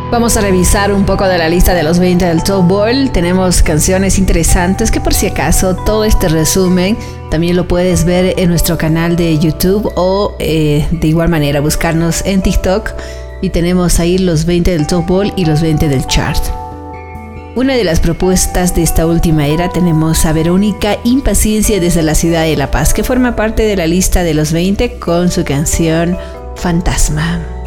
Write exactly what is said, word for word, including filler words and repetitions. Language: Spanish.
Vamos a revisar un poco de la lista de los veinte del Top Ball. Tenemos canciones interesantes que, por si acaso, todo este resumen también lo puedes ver en nuestro canal de YouTube o eh, de igual manera buscarnos en TikTok y tenemos ahí los veinte del Top Ball y los veinte del chart. Una de las propuestas de esta última era tenemos a Verónica Impaciencia desde la ciudad de La Paz, que forma parte de la lista de los veinte con su canción Fantasma.